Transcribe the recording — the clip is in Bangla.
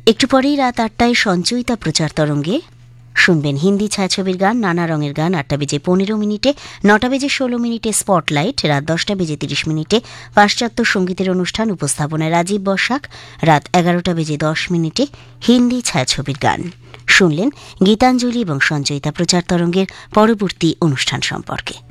একটু পরেই রাত 8টায় সঞ্চয়িতা প্রচার তরঙ্গে শুনবেন হিন্দি ছায়াছবির গান, নানা রঙের গান 8:15 9:16 স্পটলাইট, রাত 10:30 পাশ্চাত্য সঙ্গীতের অনুষ্ঠান, উপস্থাপনায় রাজীব বসাক, রাত 11:10 হিন্দি ছায়াছবির গান। শুনলেন গীতাঞ্জলি এবং সঞ্চয়িতা প্রচার তরঙ্গের পরবর্তী অনুষ্ঠান সম্পর্কে।